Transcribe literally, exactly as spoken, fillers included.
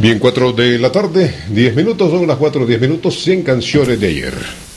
Bien, cuatro de la tarde, diez minutos, son las cuatro, diez minutos, cien canciones de ayer.